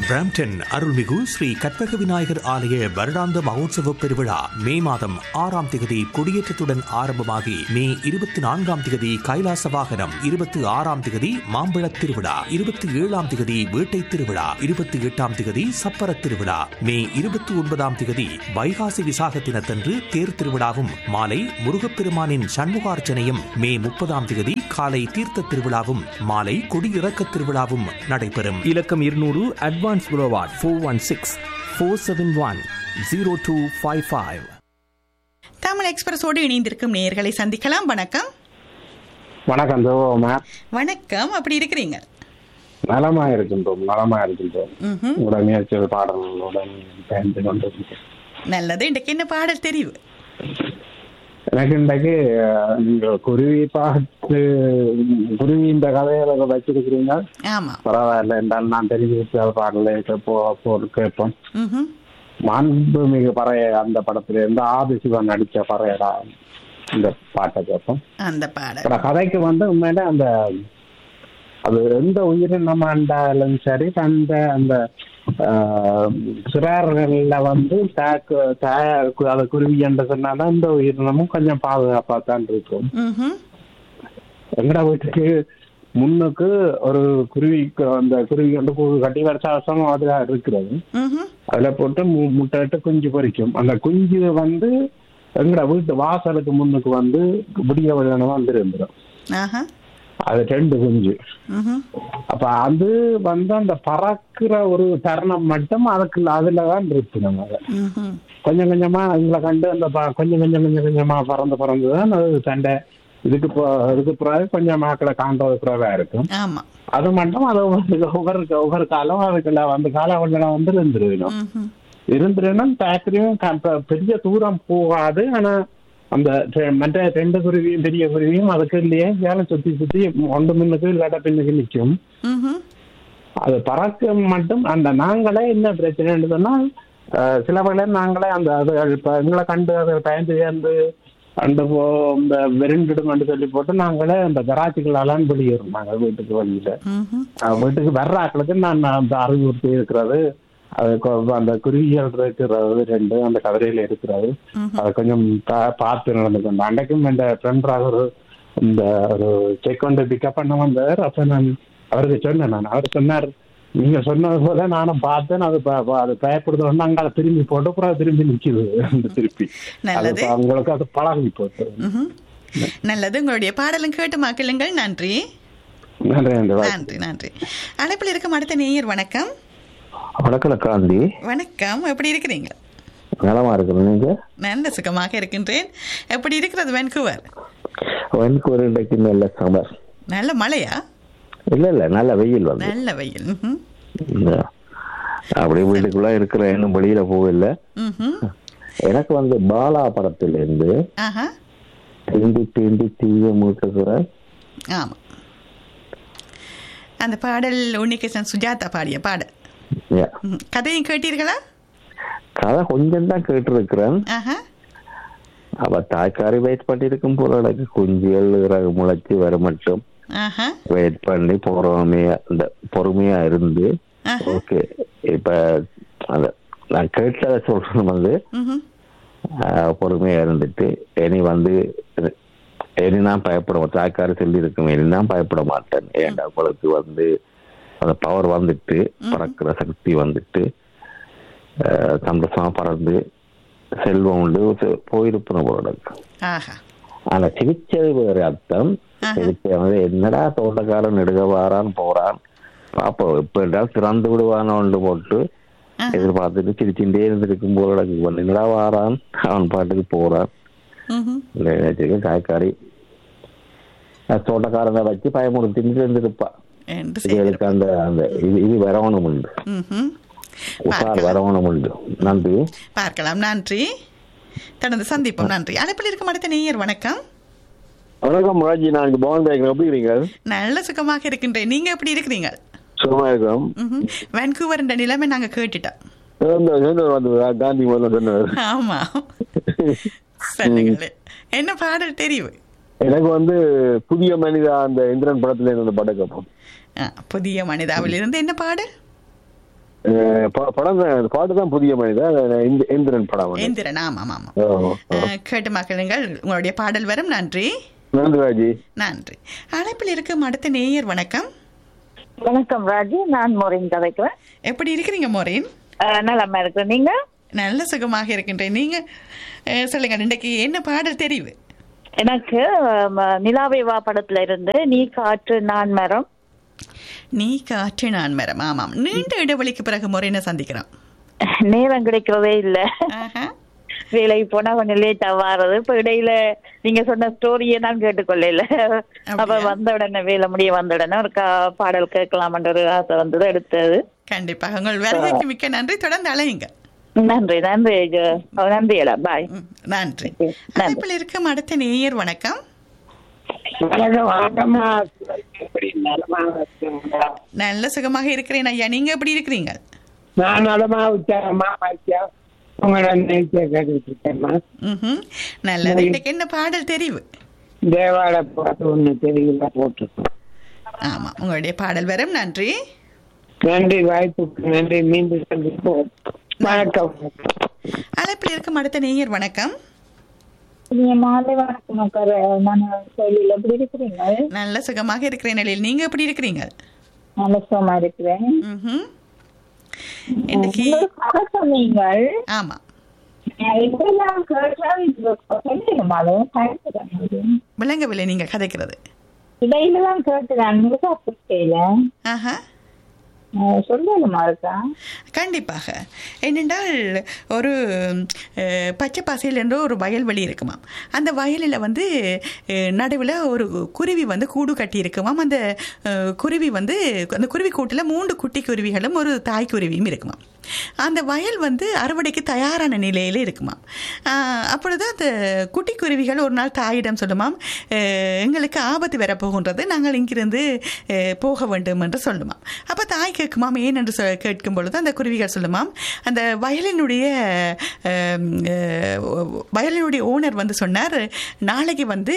Brampton அருள்மிகு ஸ்ரீ கற்பக விநாயகர் ஆலய வருடாந்த மகோத்சவ பெருவிழா மே மாதம் 6ஆம் திகதி கொடியேற்றத்துடன் ஆரம்பமாகி மே 24ஆம் திகதி கைலாச வாகனம், 26ஆம் திகதி மாம்பழத் திருவிழா, 27ஆம் திகதி வேட்டை திருவிழா, 28ஆம் திகதி சப்பர திருவிழா, மே 29ஆம் திகதி வைகாசி விசாக தினத்தன்று தேர் திருவிழாவும் மாலை முருகப்பெருமானின் சண்முகார்ச்சனையும், மே 30ஆம் திகதி காலை தீர்த்த திருவிழாவும் மாலை கொடியிறக்க திருவிழாவும் நடைபெறும். இலக்கம் 200 அட்வான்ஸ் புரோவார்ட் 416-471-0255. தமிழ் எக்ஸ்பிரஸோடு இணைந்திருக்கும் நேயர்களை சந்திக்கலாம். வணக்கம். வணக்கம். வணக்கம். அப்படி இருக்கிறீங்க? நலமா இருக்கின்றோம். உங்களுடைய முயற்சிகள் பாடல்களுடன் பயந்து கொண்டிருக்கிறேன். நல்லது. இன்றைக்கு என்ன பாடல் தெரிவு? எனக்கு இன்றைக்கு நீங்க குருவி பார்த்து குருவி இந்த கதையில வச்சிருக்கிறீங்க. ஆமா, பரவாயில்ல என்றால் நான் தெரிவித்த பாடலை கேட்போம். மாண்புமிகு பறைய அந்த படத்துல இருந்து ஆதிசிவன் நடிச்ச பறையடா இந்த பாட்டை கேட்போம். அந்த பாடல் கதைக்கு உண்மையில அந்த அது எந்த உயிரினம் ஆண்டாலும் சரி, அந்த சிறார்கள்ல அதை குருவி என்று சொன்னாலும் இந்த உயிரினமும் கொஞ்சம் பாதுகாப்பா தான் இருக்கும். எங்கட வீட்டுக்கு முன்னுக்கு ஒரு குருவிக்கு அந்த குருவி வந்து கட்டி வருஷம் அதுல இருக்கிறது. அதுல போட்டு முட்டையிட்டு குஞ்சு பொரிக்கும். அந்த குஞ்சு எங்கட வீட்டு வாசலுக்கு முன்னுக்கு விடிய விழனமா இருந்துடும். அது 2 குஞ்சு. அப்ப அது அந்த பறக்கிற ஒரு தருணம் மட்டும் அதுலதான் இருக்கு. நம்ம கொஞ்சம் கொஞ்சமா எங்களை கண்டு அந்த கொஞ்சமா பறந்துதான் அது சண்டை இதுக்கு பிறகு கொஞ்சம் மக்களை காண்றது பிறவா இருக்கும். அது மட்டும் அது ஒவ்வொரு காலம் அதுக்குள்ள காலம் இருந்துருன்னா பேக்கரியும் பெரிய தூரம் போகாது. ஆனா அந்த மற்ற 2 குருவியும் பெரிய குருவியும் அதுக்கு இல்லையே வேலை சுத்தி ஒன்று முன்னுக்கு இல்லாட்ட பின்னுக்கு நிற்கும். அது பறக்க மட்டும் அந்த நாங்களே என்ன பிரச்சனைன்னு சொன்னா, சில வேளை நாங்களே அந்த இப்ப எங்களை கண்டு அதை பயந்து சேர்ந்து இந்த வெறிண்டிடும் சொல்லி போட்டு நாங்களே அந்த கராச்சிகளாலாம் வெளியேறும். நாங்கள் வீட்டுக்கு வழியில வீட்டுக்கு வர்ற ஆக்களுக்கு நான் அந்த அறிவுறுத்தி இருக்கிறது. அது அந்த குருவிகள் இருக்கிறது 2 அந்த கதிரையில இருக்கிறது. அதை கொஞ்சம் பார்த்து நடந்துக்கணும். அன்றைக்கும் என் ஃப்ரெண்டாக ஒரு செக் கொண்டு பிக்கப் பண்ண வந்தார். அப்ப நான் அவருக்கு சொன்னேன். அவர் சொன்னார், நீங்க சொன்னது போல நானும் பார்த்தேன். அது பயப்படுதோன்னு அங்க அதை திரும்பி போட்டு அப்புறம் திரும்பி நிக்குது. திருப்பி அவங்களுக்கு அது பழகி போட்டு. நல்லது. உங்களுடைய பாடலும் கேட்டு மக்களுங்கள். நன்றி. அழைப்பில் இருக்கும் அடுத்த நேயர். வணக்கம். வணக்கம் காந்தி. வணக்கம். எப்படி இருக்கிறீங்க? நலமா இருக்கிறேன். நீங்க? நல்ல சுகமாக இருக்கின்றேன். எப்படி இருக்கிறது வான்கூவர்? வான்கூவர் இன்றைக்கு நல்ல சம்மர். நல்ல மழையா? இல்ல நல்ல வெயில் நல்ல வெயில். அப்படி வீட்டுக்குள்ள இருக்கிற இன்னும் வெளியில போகல. எனக்கு பாலா படத்துல இருந்து தீய மூட்டுகிற ஆமா அந்த பாடல் உன்னிகிருஷ்ணன் சுஜாதா பாடிய பாடல். கதையும் கேட்டீர்களா? கதை கொஞ்சம் தான் கேட்டிருக்கிறேன். அவ தாய்க்காரி வெயிட் பண்ணி இருக்கும் போல எனக்கு குஞ்சுகள் முளைச்சி வர மட்டும் வெயிட் பண்ணி பொறுமையா இருந்து ஓகே. இப்ப நான் கேட்டதை சொல்றேன் பொறுமையா இருந்துட்டு இனி நான் பயப்பட தாய்க்காரி சொல்லி இருக்கும், இனி நான் பயப்பட மாட்டேன். ஏன்டா உங்களுக்கு அந்த பவர் பறக்கிற சக்தி சந்தோஷமா பறந்து செல்வம் உண்டு போயிருப்போம் போல இருக்கு. ஆனா சிகிச்சை வேறு அர்த்தம். சிகிச்சை என்னடா தோட்டக்காரன் நெடுக வாரான் போறான் பாப்போம் இப்ப என்றால் திறந்து விடுவானு போட்டு எதிர்பார்த்துட்டு சிரிச்சுட்டே இருந்திருக்கும் போல இருக்கு. என்னடா வாரான் அவன் பாட்டுக்கு போறான். காய்க்காரி தோட்டக்காரனை வச்சு பயமுறுத்திட்டு இருந்திருப்பா. அந்த இது வரவணும் உண்டு, உஷார் வரவணும் உண்டு. நன்றி. பார்க்கலாம். நன்றி. தொடர்ந்து சந்திப்போம். நன்றி. அழைப்பில் இருக்கும் அடுத்த நேயர். வணக்கம். வணக்கம் ராஜி. நான் பவன் பேசுறேன். எப்படி இருக்கீங்க? நல்ல சுகமாக இருக்கின்றேன். நீங்க எப்படி இருக்கிறீங்க? சுகமா இருக்கோம். வான்கூவர் என்ற நிலைமை நாங்க கேட்டுட்டோம். காந்தி ஆமா. சொல்லுங்களே, என்ன பாடல் தெரிவு? எனக்கு புதிய மனிதா அந்த இந்திரன் படத்துல இருந்து பாட கேட்போம். புதிய மனிதாவில் இருந்து என்ன பாடல்? படம் பாட்டு தான் புதிய மனிதன், இந்திரன் படம். இந்திரன், ஆமாம் ஆமாம். கேட்டு மக்களுங்கள், உங்களுடைய பாடல் வரும். நன்றி. நன்றி ராஜி. நன்றி. அழைப்பில் இருக்கும் அடுத்த நேயர். வணக்கம். வணக்கம் ராஜி, நான் மோரின் கதைக்கிறேன். எப்படி இருக்கிறீங்க மோரின்? நலமா இருக்கிறேன். நீங்க? நல்ல சுகமாக இருக்கின்றேன். நீங்க சொல்லுங்க, இன்றைக்கு என்ன பாடல் தெரிவு? எனக்கு நிலாவை வா படத்துல இருந்து நீ காற்று நான் மரம். நீ காற்று நான் மரம். ஆமாம், நீண்ட இடைவெளிக்கு பிறகு முறையின சந்திக்கிறோம். நேரம் கிடைக்கிறதே இல்ல, வேலைக்கு போனா கொஞ்சம் லேட்டா வாரது. இப்ப இடையில நீங்க சொன்ன ஸ்டோரியை நான் கேட்டுக்கொள்ள. அப்ப வந்த உடனே வேலை முடிய வந்த உடனே ஒரு பாடல் கேட்கலாம்ன்ற ஒரு ஆசை வந்தது, எடுத்தது. கண்டிப்பாக. உங்கள் வேலைக்கு மிக்க நன்றி. தொடர்ந்து அழையுங்க. நன்றி நன்றி நன்றி. பாய். நன்றி. அழைப்பில் இருக்கும் அடுத்த நேயர். வணக்கம். நல்ல சுகமாக இருக்கிறேன் ஐயா, நீங்க எப்படி இருக்கிறீங்க? நான் நலமா உச்சாரமா நல்லது. இன்னைக்கு என்ன பாடல் தெரிவு? தேவாலய பாட்டு ஒண்ணு தெரியல போட்டிருக்கோம். ஆமா, உங்களுடைய பாடல் வரும். நன்றி. நன்றி, வாய்ப்புக்கு நன்றி. மீண்டும் சந்திப்போம். வணக்கம். அழைப்பில் இருக்கும் அடுத்த நேயர். வணக்கம். மாலை வணக்கம். எப்படி இருக்கிறீங்க? நல்ல சுகமாக இருக்கிறேன். நீங்க எப்படி இருக்கிறீங்க? நல்ல சுகமா இருக்கிறேன். ஆமா, விளங்கவில்லை நீங்க கதைக்கிறது. இடையிலதான் கேட்டுதான். சொல்லலுமா இருக்கா? கண்டிப்பாக. ஏனென்றால் ஒரு பச்சை பாசையில் என்ற ஒரு வயல்வெளி இருக்குமாம். அந்த வயலில் வந்து நடுவில் ஒரு குருவி வந்து கூடு கட்டி இருக்குமாம். அந்த குருவி வந்து அந்த குருவி கூட்டில் 3 குட்டி குருவிகளும் ஒரு தாய் குருவியும் இருக்குமாம். அந்த வயல் வந்து அறுவடைக்கு தயாரான நிலையில் இருக்குமாம். அப்பொழுது அந்த குட்டி குருவிகள் ஒரு நாள் தாயிடம் சொல்லுமாம், எங்களுக்கு ஆபத்து வரப்போகின்றது, நாங்கள் இங்கிருந்து போக வேண்டும் என்று சொல்லுமாம். அப்போ தாய் கேட்குமாம், ஏன் என்று கேட்கும் பொழுது அந்த குருவிகள் சொல்லுமாம், அந்த வயலினுடைய ஓனர் வந்து சொன்னார், நாளைக்கு வந்து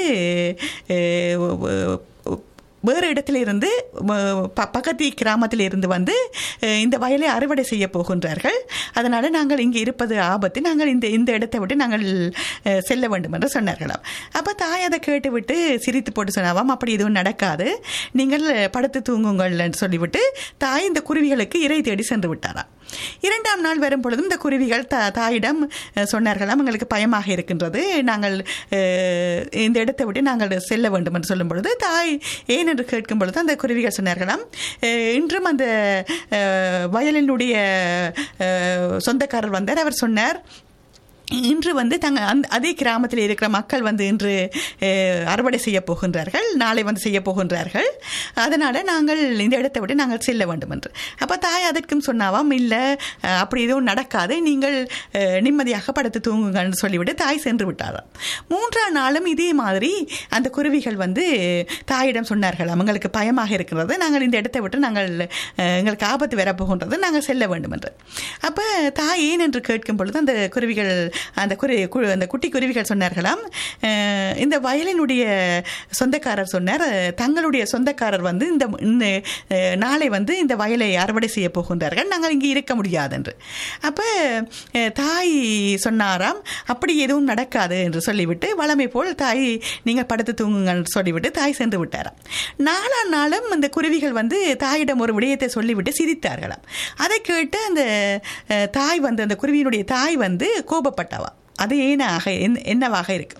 வேறு இடத்துல இருந்து பக்கத்து கிராமத்தில் இருந்து வந்து இந்த வயலை அறுவடை செய்ய போகின்றார்கள், அதனால் நாங்கள் இங்கே இருப்பது ஆபத்து, நாங்கள் இந்த இடத்தை விட்டு நாங்கள் செல்ல வேண்டும் என்று சொன்னார்களாம். அப்போ தாய் அதை கேட்டுவிட்டு சிரித்து போட்டு சொன்னாவாம், அப்படி எதுவும் நடக்காது, நீங்கள் படுத்து தூங்குங்கள் என்று சொல்லிவிட்டு தாய் இந்த குருவிகளுக்கு இறை தேடி சென்று விட்டாராம். 2ஆம் நாள் வரும் பொழுதும் இந்த குருவிகள் தாயிடம் சொன்னார்களாம், எங்களுக்கு பயமாக இருக்கின்றது, நாங்கள் இந்த இடத்தை விட்டு நாங்கள் செல்ல வேண்டும் என்று சொல்லும் பொழுது தாய் ஏன் என்று கேட்கும் பொழுது அந்த குருவிகள் சொன்னார்களாம், இன்றும் அந்த வயலினுடைய சொந்தக்காரர் வந்தார், அவர் சொன்னார், இன்று வந்து அதே கிராமத்தில் இருக்கிற மக்கள் வந்து இன்று அறுவடை செய்ய போகின்றார்கள், நாளை வந்து செய்ய போகின்றார்கள், அதனால் நாங்கள் இந்த இடத்தை விட்டு நாங்கள் செல்ல வேண்டும் என்று. அப்போ தாய் அதற்கும் சொன்னாவாம், இல்லை அப்படி எதுவும் நடக்காது, நீங்கள் நிம்மதியாக படுத்து தூங்குங்கன்னு சொல்லிவிட்டு தாய் சென்று விட்டாராம். 3ஆம் நாளும் இதே மாதிரி அந்த குருவிகள் வந்து தாயிடம் சொன்னார்கள், எங்களுக்கு பயமாக இருக்கிறது, நாங்கள் இந்த இடத்தை விட்டு நாங்கள் எங்களுக்கு ஆபத்து வரப்போகின்றது, நாங்கள் செல்ல வேண்டும் என்று. அப்போ தாய் ஏன் என்று கேட்கும் பொழுது அந்த குருவிகள் அந்த குட்டி குருவிகள் சொன்னார்களாம், இந்த வயலினுடைய சொந்தக்காரர் சொன்னார், தங்களுடைய சொந்தக்காரர் வந்து இந்த நாளை வந்து இந்த வயலை அறுவடை செய்ய போகின்றார்கள், நாங்கள் இங்கே இருக்க முடியாது என்று. அப்போ தாய் சொன்னாராம், அப்படி எதுவும் நடக்காது என்று சொல்லிவிட்டு வளமை போல் தாய் நீங்கள் படுத்து தூங்குங்கன்னு சொல்லிவிட்டு தாய் சென்று விட்டாராம். 4ஆம் நாளும் அந்த குருவிகள் வந்து தாயிடம் ஒரு விடயத்தை சொல்லிவிட்டு சிரித்தார்களாம். அதை கேட்டு அந்த தாய் வந்து அந்த குருவியினுடைய தாய் வந்து கோபப்பட்டாவா. அது என்னவாக இருக்கு?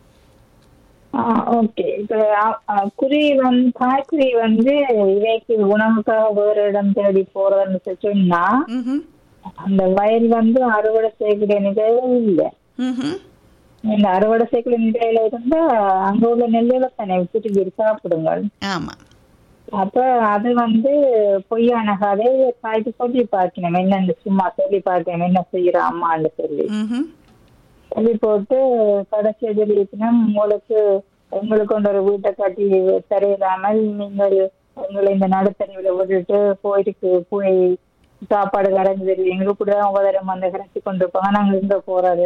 ஓகே, குருவி வந்து தாய்க்குருவி வந்து இவைக்கு உணவுக்காக வேறு இடம் தேடி போறதுன்னு சொன்னா அந்த வயல் வந்து அறுவடை செய்யக்கூடிய நிலையில இல்லை. இந்த அறுவடை செய்யக்கூடிய நிலையில இருந்தா அங்க உள்ள நெல்லில தானே விட்டுட்டு சாப்பிடுங்கள். ஆமா. அப்ப அது வந்து பொய்யான கதை. தாய்க்கு சொல்லி பார்க்கணும், என்ன சும்மா சொல்லி பார்க்கணும் என்ன செய்யற அம்மான்னு சொல்லி போட்டு கடைசி சொல்லிச்சுன்னா, உங்களுக்கு ஒரு வீட்டை கட்டி தரையில்லாமல் நீங்கள் உங்களை இந்த நடுத்தறிவுல விட்டுட்டு போய் சாப்பாடு கரைஞ்சு தருவீங்க கூட உபதரம் வந்து கரைச்சி கொண்டு இருப்பாங்க, நாங்க இங்க போறது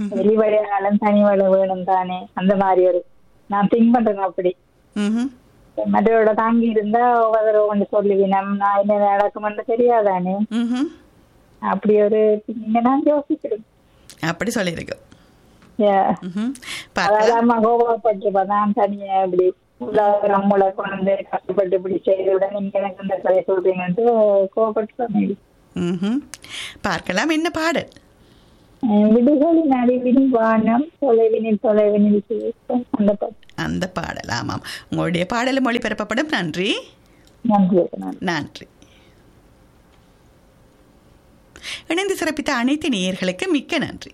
வெளிவரையாலும் தனி வலை வேணும் தானே, அந்த மாதிரி ஒரு நான் திங்க் பண்றேன். அப்படி மற்றோட தாங்கி இருந்தா ஒன்று சொல்லுவேன் நான் என்ன நடக்குமென்று தெரியாதானே. அப்படி ஒரு நான் யோசிக்கிறேன். அப்படி சொல்லியிருக்கோம். அதாவது அம்மா கோபப்பட்டிருப்பா நான் தனியா இப்படி நம்மளை குழந்தை கஷ்டப்பட்டு இப்படி செய்தவுடன் நீங்க எனக்கு இந்த கதை சொல்றீங்கன்ட்டு கோபப்பட்டு பார்க்கலாம். என்ன பாடல்? விடுகளின் அறிவினி வானம் தொலைவினில் தொலைவினில் அந்த பாடல். அந்த பாடல். ஆமாம், உங்களுடைய பாடலும் ஒளிபரப்பப்படும். நன்றி. நன்றி. நன்றி. இணைந்து சிறப்பித்த அனைத்து நேயர்களுக்கு மிக்க நன்றி.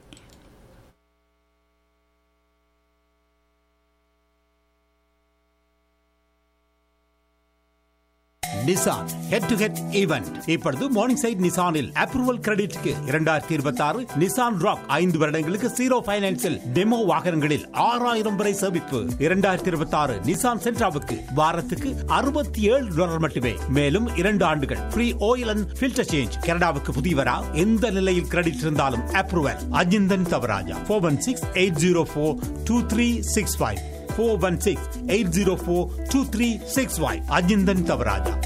Nissan head to head event இப்பொழுது morning side நிசானில் approval கிரெடிட்க்கு 2026 Nissan rock 5 வருடங்களுக்கு 0 ஃபைனான்ஸில் டெமோ வாகனங்களில் 6000 வரை சேமிப்பு. 2026 நிசான் சென்ட்ராவுக்கு வாரத்துக்கு $67 மட்டுமே. மேலும் 2 ஆண்டுகள் free oil and filter change. கனடாவுக்கு புதியவரா? எந்த நிலையில் கிரெடிட் இருந்தாலும் அப்ரூவல். அஜிந்தன் தவராஜா 416-804-2365 416-804-2365 அஜிந்தன் தவராஜா.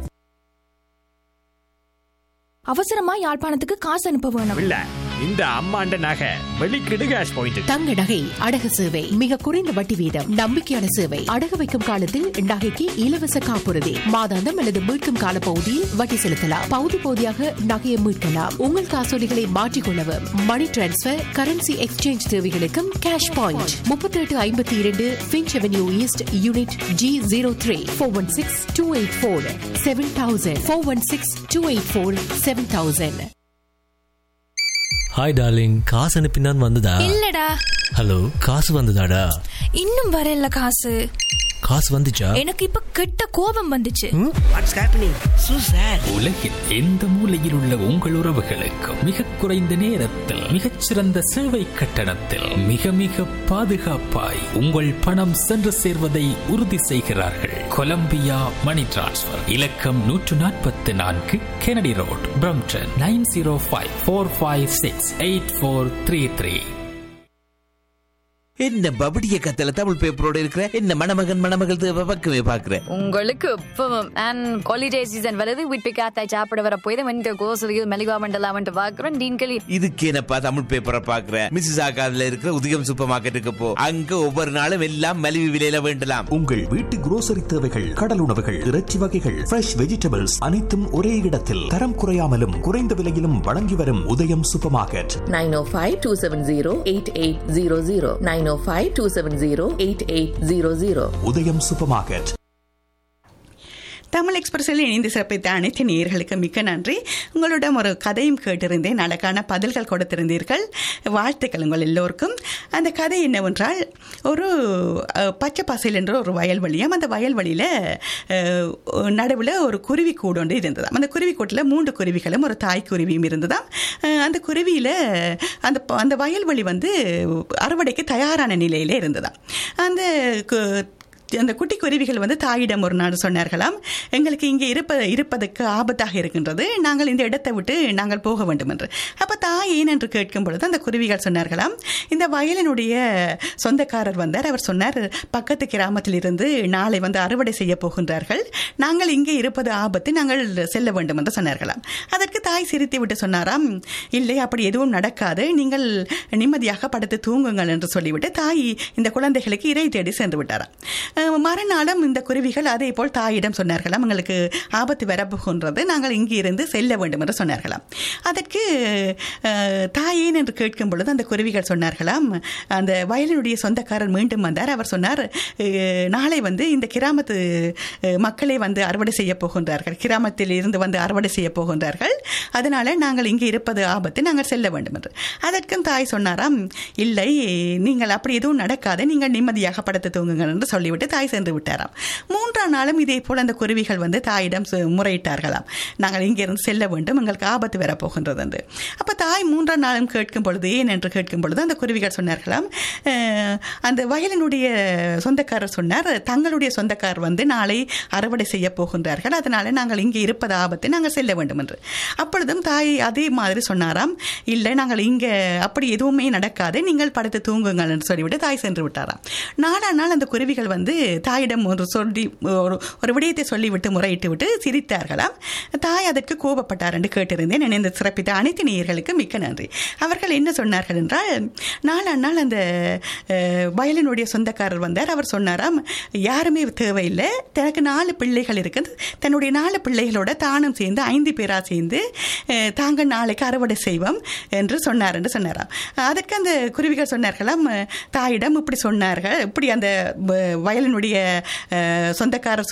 அவசரமா யாழ்ப்பாணத்துக்கு காசு அனுப்ப வேணும். இல்ல, இந்த அம்மாண்ட நகை வெளிக்கிடு கேஷ் பாயிண்ட். தங்க நகை அடகு சேவை மிக குறைந்த வட்டி வீதம், நம்பிக்கையான சேவை. அடகு வைக்கும் காலத்தில் நகைக்கு இலவச காப்புறுதி, மாதாந்தம் அல்லது மீட்கும் கால பகுதியில் வட்டி செலுத்தலாம். பகுதி பகுதியாக நகையை மீட்கலாம். உங்கள் காசோலிகளை மாற்றிக்கொள்ளவும், மணி டிரான்ஸ்பர், கரன்சி எக்ஸ்சேஞ்ச் தேவைகளுக்கும் cash point. 3852 Finch avenue east, unit G03. 416-284-7000 416-284-7000. Hi darling, காசு அனுப்பினான் வந்ததா? இல்லடா. ஹலோ, காசு வந்ததாடா? இன்னும் வரல. காசு வந்துச்சா? எனக்கு இப்ப கெட்ட கோபம் வந்துச்சு. What's happening சூசர்? உலகில் எந்த மூலையில் உள்ள உங்கள் உறவுகளுக்கு மிக குறைந்த நேரத்தில் மிகச்சிறந்த சேவை கட்டணத்தில் மிக மிக பாதுகாப்பாய் உங்கள் பணம் சென்று சேர்வதை உறுதி செய்கிறார்கள். கொலம்பியா மணி டிரான்ஸ்பர். இலக்கம் 144 கெனடி ரோட், பிரம்டன். 9054568433. என்ன பபடிய கத்தல தமிழ் பேப்பரோட இருக்கிற என்ன மணமகன் மணமகள் பக்கமே பாக்குறேன். உங்களுக்கு இப்பவும் அண்ட் ஹாலிடே சீசன் வருது. வீட்டு காத்தாய் சாப்பிட வர போய் தான் இந்த கோசலியில் மெலிவா மண்டலாம் பாக்குறேன். நீங்களே இதுக்கு என்னப்பா தமிழ் பேப்பரை பாக்குற? மிஸ்ஸஸ் ஆகாதுல இருக்கிற உதயம் சூப்பர் மார்க்கெட்டுக்கு போ. அங்க ஒவ்வொரு நாளும் எல்லாம் மலிவு விலையில வேண்டலாம். உங்கள் வீட்டு குரோசரி தேவைகள், கடல் உணவுகள், இறைச்சி வகைகள், ஃப்ரெஷ் வெஜிடபிள்ஸ் அனைத்தும் ஒரே இடத்தில் தரம் குறையாமலும் குறைந்த விலையிலும் வழங்கி வரும் உதயம் சூப்பர் மார்க்கெட். 905-270-8800 905-270-8800 உதயம் சூப்பர் மார்க்கெட். தமிழ் எக்ஸ்பிரஸில் இணைந்து சிறப்பித்த அனைத்து நேயர்களுக்கு மிக்க நன்றி. உங்களிடம் ஒரு கதையும் கேட்டிருந்தேன், அதற்கான பதில்கள் கொடுத்திருந்தீர்கள். வாழ்த்துக்கள் உங்கள் எல்லோருக்கும். அந்த கதை என்னவென்றால், ஒரு பச்சை பசையில் என்ற ஒரு வயல்வெளியாம். அந்த வயல்வெளியில் நடுவில் ஒரு குருவி கூடு ஒன்று இருந்ததாம். அந்த குருவி கூட்டில் 3 குருவிகளும் ஒரு தாய் குருவியும் இருந்ததாம். அந்த குருவியில் அந்த வயல்வெளி அறுவடைக்கு தயாரான நிலையில் இருந்ததாம். அந்த குட்டி குருவிகள் தாயிடம் ஒரு நாள் சொன்னார்களாம், எங்களுக்கு இங்கே இருப்பதற்கு ஆபத்தாக இருக்கின்றது, நாங்கள் இந்த இடத்தை விட்டு நாங்கள் போக வேண்டும் என்று. அப்போ தாய் ஏன் என்று கேட்கும் பொழுது அந்த குருவிகள் சொன்னார்களாம், இந்த வயலினுடைய சொந்தக்காரர் வந்தார். அவர் சொன்னார், பக்கத்து கிராமத்தில் இருந்து நாளை அறுவடை செய்ய போகின்றார்கள், நாங்கள் இங்கே இருப்பது ஆபத்து, நாங்கள் செல்ல வேண்டும் என்று சொன்னார்களாம். அதற்கு தாய் சிரித்து விட்டு சொன்னாராம், இல்லை அப்படி எதுவும் நடக்காது, நீங்கள் நிம்மதியாக படுத்து தூங்குங்கள் என்று சொல்லிவிட்டு தாய் இந்த குழந்தைகளுக்கு இறை தேடி சென்று விட்டாராம். மறுநாளும் இந்த குருவிகள் அதே போல் தாயிடம் சொன்னார்களாம், எங்களுக்கு ஆபத்து வரப்போகின்றது, நாங்கள் இங்கே இருந்து செல்ல வேண்டும் என்று சொன்னார்களாம். அதற்கு தாயேன் என்று கேட்கும் பொழுது அந்த குருவிகள் சொன்னார்களாம், அந்த வயலினுடைய சொந்தக்காரர் மீண்டும் வந்தார். அவர் சொன்னார், நாளை இந்த கிராமத்து மக்களே அறுவடை செய்ய போகின்றார்கள், கிராமத்தில் இருந்து அறுவடை செய்ய போகின்றார்கள், அதனால நாங்கள் இங்கே இருப்பது ஆபத்து, நாங்கள் செல்ல வேண்டும் என்று. அதற்கும் தாய் சொன்னாராம், இல்லை நீங்கள் அப்படி எதுவும் நடக்காது, நீங்கள் நிம்மதியாக படுத்து தூங்குங்கள் என்று சொல்லிவிட்டு தாய் சென்று விட்டாராம். 3ஆம் நாளும் இதே போல் அந்த குருவிகள் தாயிடம் முறையிட்டார்களாம், நாங்கள் இங்கிருந்து செல்ல வேண்டும், எங்களுக்கு ஆபத்து வரப்போகின்றது என்று. அப்போ தாய் 3ஆம் நாளும் கேட்கும் பொழுது, ஏன் என்று கேட்கும் பொழுது அந்த குருவிகள் சொன்னார்களாம், அந்த வயலினுடைய சொந்தக்காரர் சொன்னார், தங்களுடைய சொந்தக்காரர் நாளை அறுவடை செய்ய போகின்றார்கள், அதனால நாங்கள் இங்கே இருப்பது ஆபத்து, நாங்கள் செல்ல வேண்டும் என்று. அப்பொழுதும் தாய் அதே மாதிரி சொன்னாராம், இல்லை நாங்கள் இங்கே அப்படி எதுவுமே நடக்காது, நீங்கள் படுத்து தூங்குங்கள் என்று சொல்லிவிட்டு தாய் சென்று விட்டாராம். 4ஆம் நாள் அந்த குருவிகள் தாயிடம் ஒரு விடயத்தை சொல்லிவிட்டு முறையிட்டு விட்டு சிரித்தார்களாம். தாய் அதற்கு கோபப்பட்டார் என்று கேட்டிருந்தேன். நினைந்து சிறப்பித்த அனைத்து நேயர்களுக்கு மிக்க நன்றி. அவர்கள் என்ன சொன்னார்கள் என்றால், நாள் அந்த வயலினுடைய சொந்தக்காரர் வந்தார். அவர் சொன்னாராம், யாருமே தேவையில்லை, தனக்கு 4 பிள்ளைகள் இருக்குது, தன்னுடைய 4 பிள்ளைகளோட தானும் சேர்ந்து 5 பேரா சேர்ந்து தாங்கள் நாளைக்கு அறுவடை செய்வோம் என்று சொன்னாராம். அதற்கு அந்த குருவிகள் சொன்னார்களாம், தாயிடம் இப்படி சொன்னார்கள், இப்படி அந்த வயலினுடைய சொந்தக்காரர்